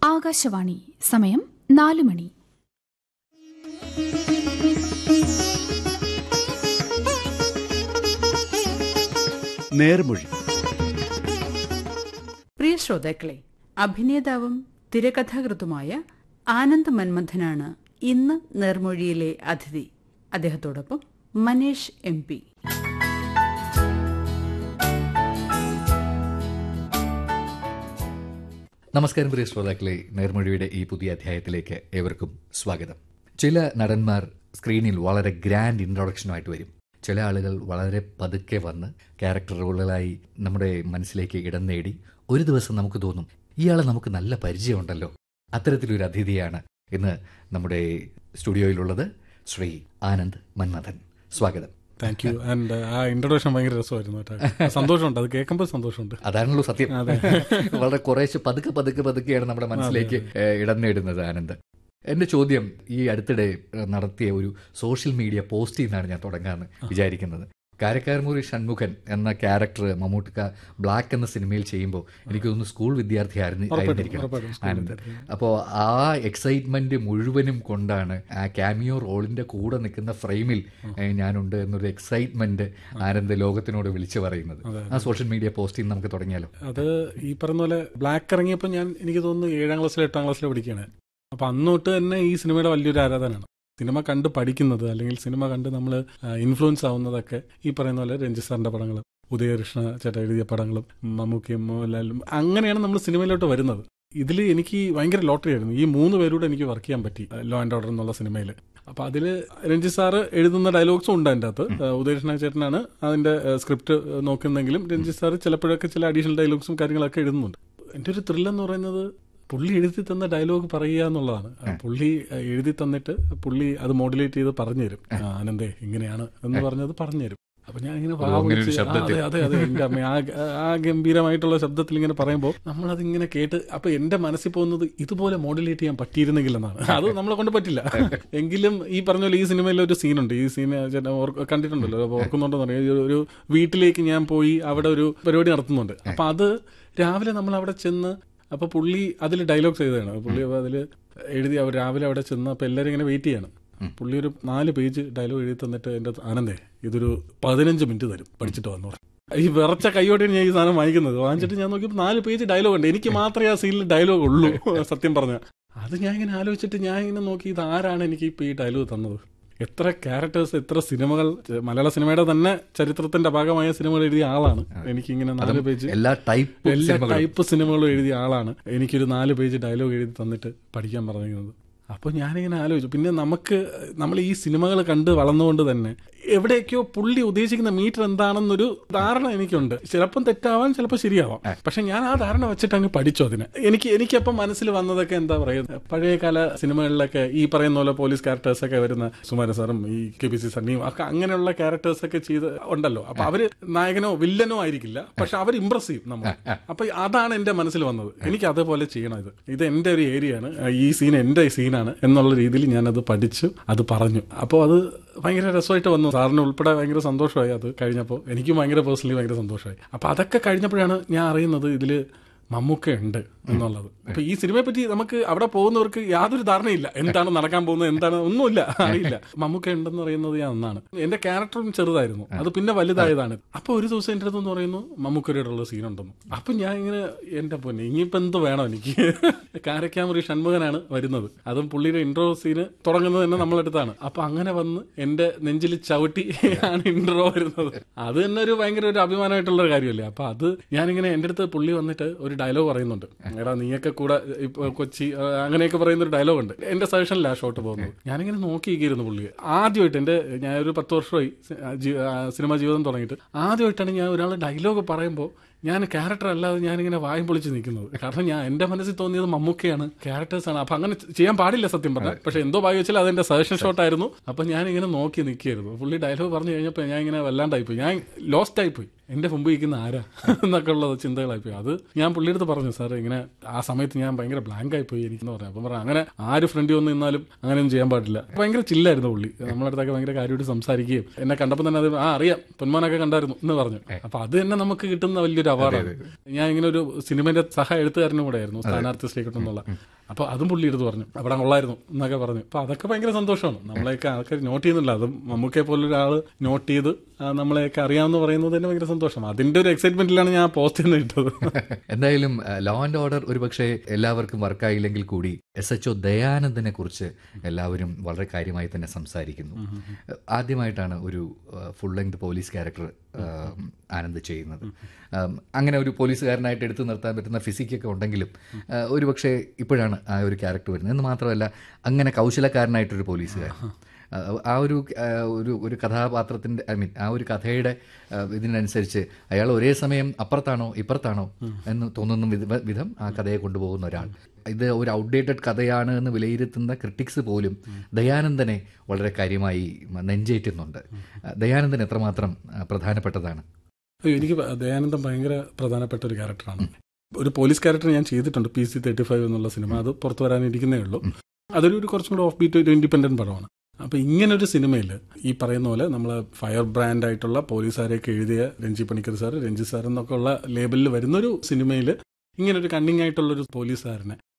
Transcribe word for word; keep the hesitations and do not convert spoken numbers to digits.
ആകാശവാണി. സമയം നാലു മണി. നേർമൊഴി. പ്രിയ ശ്രോതാക്കളെ, അഭിനേതാവും തിരക്കഥാകൃത്തുമായ ആനന്ദ് മന്മഥനാണ് ഇന്ന് നേർമൊഴിയിലെ അതിഥി. അദ്ദേഹത്തോടൊപ്പം മനീഷ് എം പി. നമസ്കാരം പ്രിയ ശ്രോതാക്കളെ, നേർമൊഴിയുടെ ഈ പുതിയ അധ്യായത്തിലേക്ക് ഏവർക്കും സ്വാഗതം. ചില നടന്മാർ സ്ക്രീനിൽ വളരെ ഗ്രാൻഡ് ഇൻട്രൊഡക്ഷനുമായിട്ട് വരും. ചില ആളുകൾ വളരെ പതുക്കെ വന്ന് ക്യാരക്ടർ റോളുകളായി നമ്മുടെ മനസ്സിലേക്ക് ഇടം നേടി ഒരു ദിവസം നമുക്ക് തോന്നും, ഇയാളെ നമുക്ക് നല്ല പരിചയമുണ്ടല്ലോ. അത്തരത്തിലൊരു അതിഥിയാണ് ഇന്ന് നമ്മുടെ സ്റ്റുഡിയോയിലുള്ളത്, ശ്രീ ആനന്ദ് മന്മഥൻ. സ്വാഗതം. Thank you. ആൻഡ് ആ ഇൻട്രൊഡക്ഷൻ ഭയങ്കര രസമായിരുന്നു കേട്ടോ. സന്തോഷമുണ്ട്, അത് കേൾക്കുമ്പോൾ സന്തോഷമുണ്ട്. അതാണല്ലോ സത്യം. വളരെ കുറേശ്ശെ പതുക്കെ പതുക്കെ പതുക്കെയാണ് നമ്മുടെ മനസ്സിലേക്ക് ഇടം നേടുന്നത് ആനന്ദ്. എന്റെ ചോദ്യം, ഈ അടുത്തിടെ നടത്തിയ ഒരു സോഷ്യൽ മീഡിയ പോസ്റ്റിൽ നിന്നാണ് ഞാൻ തുടങ്ങാമെന്ന് വിചാരിക്കുന്നത്. കാരക്കാർമുറി ഷൺമുഖൻ എന്ന ക്യാരക്ടർ മമ്മൂട്ടിക്ക ബ്ലാക്ക് എന്ന സിനിമയിൽ ചെയ്യുമ്പോൾ എനിക്ക് തോന്നുന്നു സ്കൂൾ വിദ്യാർത്ഥി ആയിരുന്നിരിക്കണം ആനന്ദ്. അപ്പോൾ ആ എക്സൈറ്റ്മെന്റ് മുഴുവനും കൊണ്ടാണ് ആ ക്യാമിയോ റോളിന്റെ കൂടെ നിൽക്കുന്ന ഫ്രെയിമിൽ ഞാനുണ്ട് എന്നൊരു എക്സൈറ്റ്മെന്റ് ആനന്ദ് ലോകത്തിനോട് വിളിച്ചു പറയുന്നത്. ആ സോഷ്യൽ മീഡിയ പോസ്റ്റിൽ നമുക്ക് തുടങ്ങിയാലോ? അത് ഈ പറഞ്ഞ പോലെ ബ്ലാക്ക് ഇറങ്ങിയപ്പോൾ ഞാൻ എനിക്ക് തോന്നുന്നു ഏഴാം ക്ലാസ്സിലോ എട്ടാം ക്ലാസ്സിലോ പഠിക്കുകയാണ്. അപ്പൊ അന്നോട്ട് തന്നെ ഈ സിനിമയുടെ വലിയൊരു ആരാധനയാണ്. സിനിമ കണ്ട് പഠിക്കുന്നത് അല്ലെങ്കിൽ സിനിമ കണ്ട് നമ്മൾ ഇൻഫ്ലുവൻസ് ആവുന്നതൊക്കെ ഈ പറയുന്ന പോലെ രഞ്ജിത് സാറിന്റെ പടങ്ങളും ഉദയകൃഷ്ണ ചേട്ടൻ എഴുതിയ പടങ്ങളും മമ്മൂക്കയും മോഹൻലാലും അങ്ങനെയാണ് നമ്മൾ സിനിമയിലോട്ട് വരുന്നത്. ഇതിൽ എനിക്ക് ഭയങ്കര ലോട്ടറി ആയിരുന്നു. ഈ മൂന്ന് പേരോട് എനിക്ക് വർക്ക് ചെയ്യാൻ പറ്റി ലോ ആൻഡ് ഓർഡർ എന്നുള്ള സിനിമയിൽ. അപ്പൊ അതിൽ രഞ്ജിത് സാറ് എഴുതുന്ന ഡയലോഗ്സും ഉണ്ട് അതിൻ്റെ അകത്ത്. ഉദയകൃഷ്ണ ചേട്ടനാണ് അതിന്റെ സ്ക്രിപ്റ്റ് നോക്കുന്നെങ്കിലും രഞ്ജിത് സാറ് ചിലപ്പോഴൊക്കെ ചില അഡീഷണൽ ഡയലോഗ്സും കാര്യങ്ങളൊക്കെ എഴുതുന്നുണ്ട്. എൻ്റെ ഒരു ത്രില്ലെന്ന് പറയുന്നത് പുള്ളി എഴുതി തന്ന ഡയലോഗ് പറയുക എന്നുള്ളതാണ്. പുള്ളി എഴുതി തന്നിട്ട് പുള്ളി അത് മോഡുലേറ്റ് ചെയ്ത് പറഞ്ഞുതരും. ആനന്ദേ ഇങ്ങനെയാണ് എന്ന് പറഞ്ഞത് പറഞ്ഞുതരും. അപ്പൊ ഞാൻ ഇങ്ങനെ അതെ അതെ അതെ എന്റെ അമ്മ ആ ഗംഭീരമായിട്ടുള്ള ശബ്ദത്തിൽ ഇങ്ങനെ പറയുമ്പോൾ നമ്മളതിങ്ങനെ കേട്ട് അപ്പൊ എന്റെ മനസ്സിൽ പോകുന്നത് ഇതുപോലെ മോഡുലേറ്റ് ചെയ്യാൻ പറ്റിയിരുന്നെങ്കിൽ എന്നാണ്. അത് നമ്മളെ കൊണ്ട് പറ്റില്ല. എങ്കിലും ഈ പറഞ്ഞ പോലെ ഈ സിനിമയിൽ ഒരു സീനുണ്ട്. ഈ സീൻ കണ്ടിട്ടുണ്ടല്ലോ, ഓർക്കുന്നുണ്ടെന്ന് പറയാം. ഒരു വീട്ടിലേക്ക് ഞാൻ പോയി അവിടെ ഒരു പരിപാടി നടത്തുന്നുണ്ട്. അപ്പൊ അത് രാവിലെ നമ്മൾ അവിടെ ചെന്ന് അപ്പൊ പുള്ളി അതിൽ ഡയലോഗ്സ് എഴുതുകയാണ്. പുള്ളി അപ്പൊ അതിൽ എഴുതി അവർ രാവിലെ അവിടെ ചെന്ന് അപ്പൊ എല്ലാവരും ഇങ്ങനെ വെയിറ്റ് ചെയ്യാണ്. പുള്ളി ഒരു നാല് പേജ് ഡയലോഗ് എഴുതി തന്നിട്ട് എന്റെ ആനന്ദേ ഇതൊരു പതിനഞ്ച് മിനിറ്റ് തരും പഠിച്ചിട്ട് വന്നു. ഈ വിറച്ച കൈയോടെയാണ് ഞാൻ ഈ സാധനം വാങ്ങിക്കുന്നത്. വാങ്ങിച്ചിട്ട് ഞാൻ നോക്കിയപ്പോൾ നാല് പേജ് ഡയലോഗ് ഉണ്ട്. എനിക്ക് മാത്രമേ ആ സീനിൽ ഡയലോഗ് ഉള്ളൂ സത്യം പറഞ്ഞ. അത് ഞാൻ ഇങ്ങനെ ആലോചിച്ചിട്ട് ഞാൻ ഇങ്ങനെ നോക്കി ഇത് ആരാണ് എനിക്ക് ഇപ്പൊ ഈ ഡയലോഗ് തന്നത്. എത്ര ക്യാരക്ടേഴ്സ്, എത്ര സിനിമകൾ, മലയാള സിനിമയുടെ തന്നെ ചരിത്രത്തിന്റെ ഭാഗമായ സിനിമകൾ എഴുതിയ ആളാണ്. എനിക്കിങ്ങനെ നാല് പേജ് എല്ലാ ടൈപ്പ് എല്ലാ ടൈപ്പ് സിനിമകളും എഴുതിയ ആളാണ്. എനിക്കൊരു നാല് പേജ് ഡയലോഗ് എഴുതി തന്നിട്ട് പഠിക്കാൻ പറഞ്ഞിരുന്നത്. അപ്പോൾ ഞാനിങ്ങനെ ആലോചിച്ചു. പിന്നെ നമുക്ക് നമ്മൾ ഈ സിനിമകൾ കണ്ട് വളർന്നുകൊണ്ട് തന്നെ എവിടെയൊക്കെയോ പുള്ളി ഉദ്ദേശിക്കുന്ന മീറ്റർ എന്താണെന്നൊരു ധാരണ എനിക്കുണ്ട്. ചിലപ്പം തെറ്റാവാൻ, ചിലപ്പോൾ ശരിയാവാം. പക്ഷെ ഞാൻ ആ ധാരണ വെച്ചിട്ട് അങ്ങ് പഠിച്ചു അതിന്. എനിക്ക് എനിക്കപ്പം മനസ്സിൽ വന്നതൊക്കെ എന്താ പറയുക, പഴയകാല സിനിമകളിലൊക്കെ ഈ പറയുന്ന പോലെ പോലീസ് ക്യാരക്ടേഴ്സൊക്കെ വരുന്ന സുമാര സാറും ഈ കെ പി സി സണ്ണിയും ഒക്കെ അങ്ങനെയുള്ള ക്യാരക്ടേഴ്സൊക്കെ ചെയ്ത് ഉണ്ടല്ലോ. അപ്പൊ അവര് നായകനോ വില്ലനോ ആയിരിക്കില്ല, പക്ഷെ അവർ ഇംപ്രസ് ചെയ്യും നമ്മൾ. അപ്പൊ അതാണ് എന്റെ മനസ്സിൽ വന്നത്. എനിക്ക് അതേപോലെ ചെയ്യണം. ഇത് ഇത് എന്റെ ഒരു ഏരിയയാണ്, ഈ സീൻ എന്റെ സീനാണ് എന്നുള്ള രീതിയിൽ ഞാനത് പഠിച്ചു, അത് പറഞ്ഞു. അപ്പോൾ അത് ഭയങ്കര രസമായിട്ട് വന്നു. സാറിന് ഉൾപ്പെടെ ഭയങ്കര സന്തോഷമായി. അത് കഴിഞ്ഞപ്പോൾ എനിക്കും ഭയങ്കര പേഴ്സണലി ഭയങ്കര സന്തോഷമായി. അപ്പൊ അതൊക്കെ കഴിഞ്ഞപ്പോഴാണ് ഞാൻ അറിയുന്നത് ഇതില് മമ്മൂക്ക ഉണ്ട് എന്നുള്ളത്. അപ്പൊ ഈ സിനിമയെ പറ്റി നമുക്ക് അവിടെ പോകുന്നവർക്ക് യാതൊരു ധാരണയില്ല, എന്താണ് നടക്കാൻ പോകുന്നത്, എന്താണ് ഒന്നുമില്ല, അറിയില്ല. മമ്മൂക്ക ഉണ്ടെന്ന് അറിയുന്നത് ഞാൻ അന്നാണ്. എന്റെ ക്യാരക്ടറും ചെറുതായിരുന്നു, അത് പിന്നെ വലുതായതാണ്. അപ്പൊ ഒരു ദിവസം എന്റെ അടുത്തെന്ന് പറയുന്നു മമ്മൂക്കരോടുള്ള സീനുണ്ടെന്ന്. അപ്പൊ ഞാൻ ഇങ്ങനെ എന്റെ പൊന്നെ ഇനിയിപ്പോ എന്ത് വേണം എനിക്ക്. കാരക്കാമുറി ഷൺമുഖനാണ് വരുന്നത്, അതും പുള്ളിയുടെ ഇൻട്രോ സീന് തുടങ്ങുന്നത് തന്നെ നമ്മളെടുത്താണ്. അപ്പൊ അങ്ങനെ വന്ന് എന്റെ നെഞ്ചിൽ ചവിട്ടി ആണ് ഇൻട്രോ വരുന്നത്. അത് തന്നെ ഒരു ഭയങ്കര ഒരു അഭിമാനമായിട്ടുള്ള ഒരു കാര്യമല്ലേ. അപ്പൊ അത് ഞാനിങ്ങനെ എന്റെ അടുത്ത് പുള്ളി വന്നിട്ട് ഒരു ഡയലോഗ് പറയുന്നുണ്ട്, എടാ നീയൊക്കെ കൂടെ ഇപ്പൊ കൊച്ചി അങ്ങനെയൊക്കെ പറയുന്ന ഒരു ഡയലോഗ് ഉണ്ട്. എന്റെ സജഷനിലാ ഷോട്ട് പോകുന്നത്. ഞാനിങ്ങനെ നോക്കിയിരിക്കുന്നു പുള്ളിയെ. ആദ്യമായിട്ട് എന്റെ ഞാൻ ഒരു പത്ത് വർഷമായി സിനിമാ ജീവിതം തുടങ്ങിയിട്ട് ആദ്യമായിട്ടാണ് ഞാൻ ഒരാൾ ഡയലോഗ് പറയുമ്പോൾ ഞാൻ ക്യാരക്ടർ അല്ലാതെ ഞാനിങ്ങനെ വായും പൊളിച്ച് നിൽക്കുന്നത്. കാരണം ഞാൻ എന്റെ മനസ്സിൽ തോന്നിയത് മമ്മൂക്കയാണ്, ക്യാരക്ടേഴ്സാണ്. അപ്പൊ അങ്ങനെ ചെയ്യാൻ പാടില്ല സത്യം പറഞ്ഞാൽ. പക്ഷെ എന്തോ ഭാഗ്യം വെച്ചാൽ അതെന്റെ സജഷൻ ഷോട്ടായിരുന്നു. അപ്പൊ ഞാനിങ്ങനെ നോക്കി നിൽക്കുകയായിരുന്നു. പുള്ളി ഡയലോഗ് പറഞ്ഞു കഴിഞ്ഞപ്പോൾ ഞാൻ ഇങ്ങനെ വല്ലാണ്ടായിപ്പോയി, ഞാൻ ലോസ്റ്റ് ആയിപ്പോയി. എന്റെ മുമ്പ് ഇരിക്കുന്ന ആരാ എന്നൊക്കെ ഉള്ള ചിന്തകളായിപ്പോയി. അത് ഞാൻ പുള്ളിയെടുത്ത് പറഞ്ഞു, സാർ ഇങ്ങനെ ആ സമയത്ത് ഞാൻ ഭയങ്കര ബ്ലാങ്ക് ആയി പോയി എനിക്കെന്ന് പറഞ്ഞു. അപ്പം പറഞ്ഞു അങ്ങനെ ആര് ഫ്രണ്ടിൽ വന്ന് നിന്നാലും അങ്ങനെയൊന്നും ചെയ്യാൻ പാടില്ല. ഭയങ്കര ചില്ലായിരുന്നു പുള്ളി, നമ്മളെ അടുത്തൊക്കെ ഭയങ്കര കാര്യമായിട്ട് സംസാരിക്കുകയും എന്നെ കണ്ടപ്പോൾ തന്നെ അത് ആ അറിയാം പൊന്മാനൊക്കെ കണ്ടായിരുന്നു എന്ന് പറഞ്ഞു. അപ്പൊ അത് തന്നെ നമുക്ക് കിട്ടുന്ന വലിയൊരു അവാർഡാണ്. ഞാൻ ഇങ്ങനെ ഒരു സിനിമയുടെ സഹ എഴുത്തുകാരനും കൂടെ ആയിരുന്നു, സ്ഥാനാർത്ഥി ശ്രീകുട്ടെന്നുള്ള. അപ്പൊ അതും പുള്ളി എടുത്ത് പറഞ്ഞു അവിടെ കൊള്ളായിരുന്നു എന്നൊക്കെ പറഞ്ഞു. അപ്പൊ അതൊക്കെ ഭയങ്കര സന്തോഷമാണ്. നമ്മളെയൊക്കെ ആൾക്കാർ നോട്ട് ചെയ്യുന്നില്ല, അതും മമ്മൂക്കയെ പോലൊരാൾ നോട്ട് ചെയ്ത് നമ്മളെയൊക്കെ അറിയാമെന്ന് പറയുന്നത് തന്നെ ഭയങ്കര സന്തോഷം. അതിന്റെ ഒരു എക്സൈറ്റ്മെന്റിലാണ് ഞാൻ പോസ്റ്റ് തന്നെ ഇട്ടത്. എന്തായാലും ലോ ആൻഡ് ഓർഡർ ഒരുപക്ഷെ എല്ലാവർക്കും വർക്കായില്ലെങ്കിൽ കൂടി എസ് എച്ച് ഒ ദയാനന്ദനെ കുറിച്ച് എല്ലാവരും വളരെ കാര്യമായി തന്നെ സംസാരിക്കുന്നു. ആദ്യമായിട്ടാണ് ഒരു full length police character Anand ചെയ്യുന്നത്. അങ്ങനെ ഒരു പോലീസുകാരനായിട്ട് എടുത്തു നിർത്താൻ പറ്റുന്ന ഫിസിക്കൊക്കെ ഉണ്ടെങ്കിലും ഒരുപക്ഷെ ഇപ്പോഴാണ് ആ ഒരു ക്യാരക്ടർ വരുന്നത്. എന്ന് മാത്രമല്ല അങ്ങനെ കൗശലക്കാരനായിട്ടൊരു പോലീസുകാരൻ, ആ ഒരു ഒരു ഒരു കഥാപാത്രത്തിൻ്റെ ഐ മീൻ ആ ഒരു കഥയുടെ ഇതിനനുസരിച്ച് അയാൾ ഒരേ സമയം അപ്പുറത്താണോ ഇപ്പുറത്താണോ എന്ന് തോന്നുന്ന വിധം ആ കഥയെ കൊണ്ടുപോകുന്ന ഒരാൾ. ഇത് ഒരു ഔട്ട്ഡേറ്റഡ് കഥയാണ് എന്ന് വിലയിരുത്തുന്ന ക്രിട്ടിക്സ് പോലും ദയാനന്ദനെ വളരെ കാര്യമായി നെഞ്ചേറ്റുന്നുണ്ട്. ദയാനന്ദൻ എത്രമാത്രം പ്രധാനപ്പെട്ടതാണ്? എനിക്ക് ദയാനന്ദൻ ഭയങ്കര പ്രധാനപ്പെട്ട ഒരു ക്യാരക്ടറാണ്. ഒരു പോലീസ് ക്യാരക്ടർ ഞാൻ ചെയ്തിട്ടുണ്ട്, പി സി തേർട്ടി ഫൈവ് എന്നുള്ള സിനിമ. അത് പുറത്തു വരാനിരിക്കുന്നേ ഉള്ളൂ. അതൊരു കുറച്ചും കൂടെ ഓഫ് ബീറ്റ് ഒരു ഇൻഡിപെൻഡന്റ് പടമാണ്. അപ്പോൾ ഇങ്ങനൊരു സിനിമയിൽ ഈ പറയുന്ന പോലെ നമ്മൾ ഫയർ ബ്രാൻഡ് ആയിട്ടുള്ള പോലീസുകാരെയൊക്കെ എഴുതിയ രഞ്ജി പണിക്കർ സാർ, രഞ്ജി സാർ എന്നൊക്കെ ഉള്ള ലേബലിൽ വരുന്നൊരു സിനിമയിൽ ഇങ്ങനൊരു കണ്ണിങ് ആയിട്ടുള്ളൊരു പോലീസുകാരനെ